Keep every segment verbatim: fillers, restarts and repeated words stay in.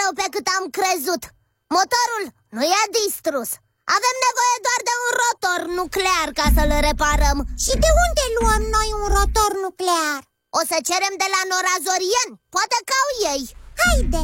rău pe cât am crezut. Motorul nu e distrus. Avem nevoie doar de un rotor nuclear ca să-l reparăm. Și de unde luăm noi un rotor nuclear? O să cerem de la norazorieni. Poate că au ei. Haide!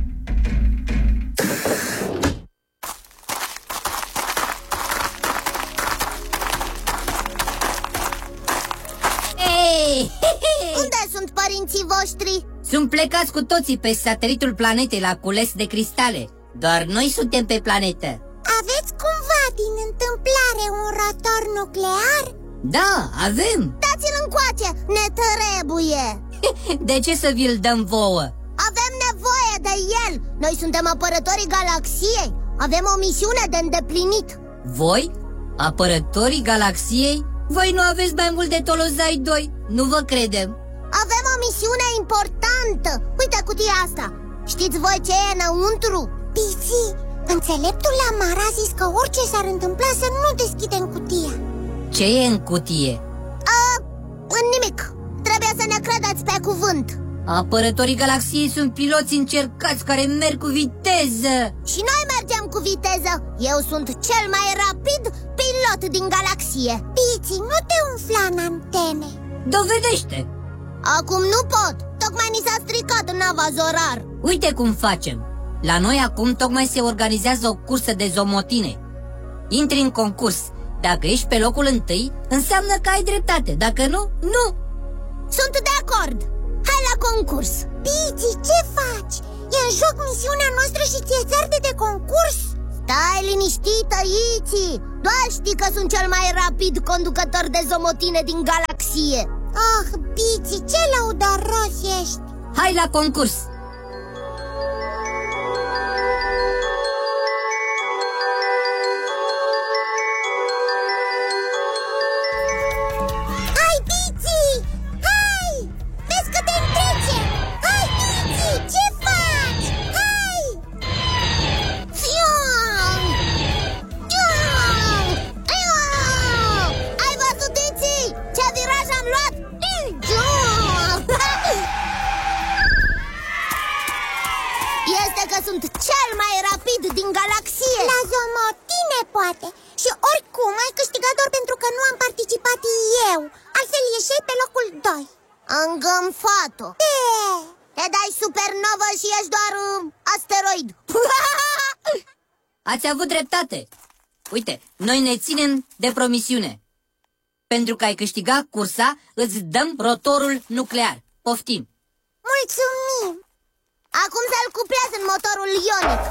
Ei! Unde sunt părinții voștri? Sunt plecați cu toții pe satelitul planetei la cules de cristale. Doar noi suntem pe planetă. Aveți cumva din întâmplare un rotor nuclear? Da, avem. Dați-l încoace, ne trebuie. De ce să vi-l dăm vouă? Avem nevoie de el. Noi suntem apărătorii galaxiei. Avem o misiune de îndeplinit. Voi? Apărătorii galaxiei? Voi nu aveți mai mult de Tolozai doi. Nu vă credem. Avem o misiune importantă. Uite cutia asta. Știți voi ce e înăuntru? Pici, înțeleptul Lamar a zis că orice s-ar întâmpla să nu deschidem cutia. Ce e în cutie? A, în nimic. Trebuie să ne credeți pe cuvânt. Apărătorii galaxiei sunt piloți încercați care merg cu viteză. Și noi mergem cu viteză. Eu sunt cel mai rapid pilot din galaxie. Pici, nu te umfla în antene. Dovedește. Acum nu pot. Tocmai ni s-a stricat nava Zorar. Uite cum facem. La noi acum tocmai se organizează o cursă de zomotine. Intri în concurs. Dacă ești pe locul întâi, înseamnă că ai dreptate. Dacă nu, nu. Sunt de acord. Hai la concurs. Pici, ce faci? E în joc misiunea noastră și ți-e țarde de concurs? Stai liniștită, Iți. Doar știi că sunt cel mai rapid conducător de zomotine din galaxie. Oh, Pici, ce lăudaros ești. Hai la concurs. Hai, Pici! Hai! Vezi că te întrece! Hai, Pici! Ce faci? Hai! Fiong! Fiong! Fiong! Ai văzut, Iți? Ce viraj am luat? Fiong! Este că sunt cel mai rapid din galaxie. La zomotine, poate. Și oricum ai câștigat doar pentru că nu am participat eu. Altfel ieșeai pe locul doi. Îngânfat-o. De... Te dai supernovă și ești doar uh, asteroid. Ați avut dreptate. Uite, noi ne ținem de promisiune. Pentru că ai câștigat cursa, îți dăm rotorul nuclear. Poftim. Mulțumim. Acum să-l cuplez în motorul ionic.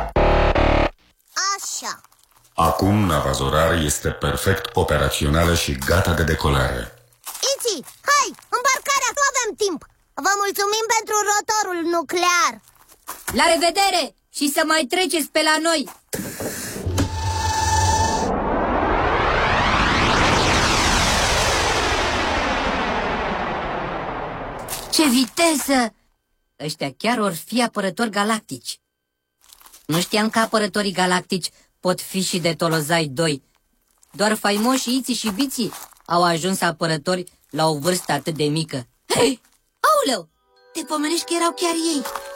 Așa. Acum nava Zorar este perfect operațională și gata de decolare. Iți, hai, îmbarcarea, nu avem timp. Vă mulțumim pentru rotorul nuclear. La revedere și să mai treceți pe la noi. Ce viteză! Ăștia chiar or fi apărători galactici. Nu știam că apărătorii galactici pot fi și de Tolozai doi. Doar faimoșii Iți și Biții au ajuns apărători la o vârstă atât de mică. Hei! Aoleu! Te pomenești că erau chiar ei.